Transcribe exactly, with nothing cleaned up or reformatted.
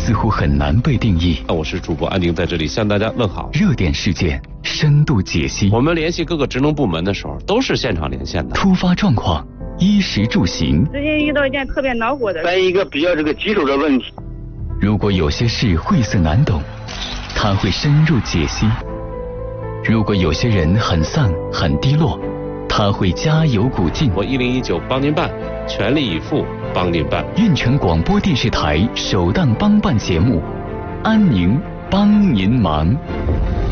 似乎很难被定义。 我是主播安宁，在这里向大家问好。 热点事件深度解析， 我们联系各个职能部门的时候，都是现场连线的。 突发状况，衣食住行。 最近遇到一件特别恼火的， 关于一个比较这个棘手的问题。 如果有些事晦涩难懂，他会深入解析；如果有些人很丧很低落，他会加油鼓劲。 我一零一九帮您办，全力以赴帮您办。 运城广播电视台首档帮办节目，安宁帮您忙。